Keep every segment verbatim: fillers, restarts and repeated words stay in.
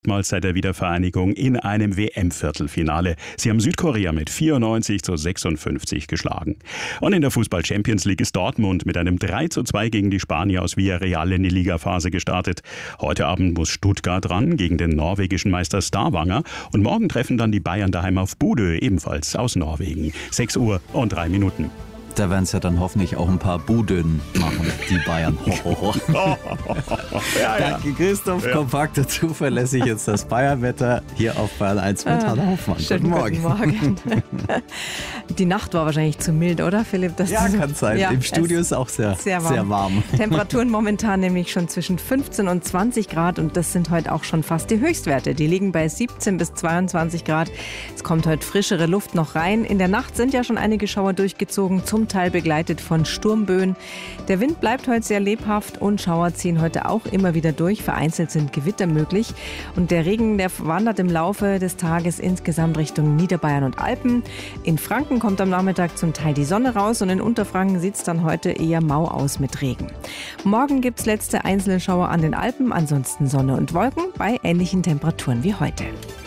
Erstmals seit der Wiedervereinigung in einem W M-Viertelfinale. Sie haben Südkorea mit vierundneunzig zu sechsundfünfzig geschlagen. Und in der Fußball-Champions League ist Dortmund mit einem drei zu zwei gegen die Spanier aus Villarreal in die Ligaphase gestartet. Heute Abend muss Stuttgart ran gegen den norwegischen Meister Stavanger. Und morgen treffen dann die Bayern daheim auf Bodø, ebenfalls aus Norwegen. sechs Uhr und drei Minuten. Da werden es ja dann hoffentlich auch ein paar Budön machen, die Bayern. Ho, ho, ho. ja, Danke ja. Christoph, ja. Kompakt und zuverlässig jetzt das Bayernwetter hier auf Bayern eins mit Hanna Hoffmann. Guten Morgen. Guten Morgen. Die Nacht war wahrscheinlich zu mild, oder Philipp? Das ja, ist, kann sein. Ja, im Studio ist auch sehr, sehr warm. Sehr warm. Temperaturen momentan nämlich schon zwischen fünfzehn und zwanzig Grad und das sind heute auch schon fast die Höchstwerte. Die liegen bei siebzehn bis zweiundzwanzig Grad. Es kommt heute frischere Luft noch rein. In der Nacht sind ja schon einige Schauer durchgezogen, zum Teil begleitet von Sturmböen. Der Wind bleibt heute sehr lebhaft und Schauer ziehen heute auch immer wieder durch. Vereinzelt sind Gewitter möglich. Und der Regen, der wandert im Laufe des Tages insgesamt Richtung Niederbayern und Alpen. In Franken kommt am Nachmittag zum Teil die Sonne raus und in Unterfranken sieht es dann heute eher mau aus mit Regen. Morgen gibt es letzte einzelne Schauer an den Alpen, ansonsten Sonne und Wolken bei ähnlichen Temperaturen wie heute.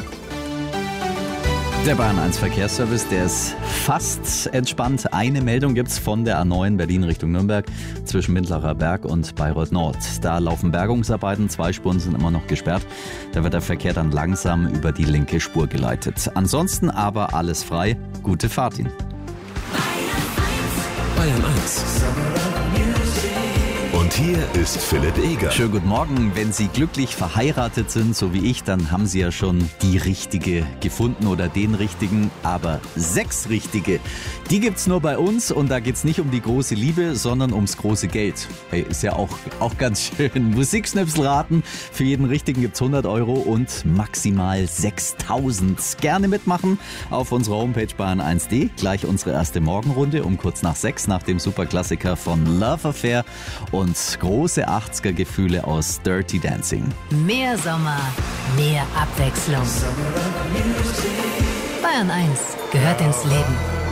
Der Bayern eins Verkehrsservice, der ist fast entspannt. Eine Meldung gibt es von der A neun Berlin Richtung Nürnberg zwischen Mindlacher Berg und Bayreuth Nord. Da laufen Bergungsarbeiten, zwei Spuren sind immer noch gesperrt. Da wird der Verkehr dann langsam über die linke Spur geleitet. Ansonsten aber alles frei. Gute Fahrt Ihnen. Bayern eins. Und hier ist Philipp Eger. Schönen guten Morgen. Wenn Sie glücklich verheiratet sind, so wie ich, dann haben Sie ja schon die Richtige gefunden oder den Richtigen. Aber sechs Richtige, die gibt's nur bei uns. Und da geht's nicht um die große Liebe, sondern ums große Geld. Hey, ist ja auch, auch ganz schön. Musikschnipsel raten. Für jeden Richtigen gibt's hundert Euro und maximal sechstausend. Gerne mitmachen auf unserer Homepage bayern eins punkt de. Gleich unsere erste Morgenrunde um kurz nach sechs nach dem Superklassiker von Love Affair und große achtziger-Gefühle aus Dirty Dancing. Mehr Sommer, mehr Abwechslung. Bayern eins gehört ins Leben.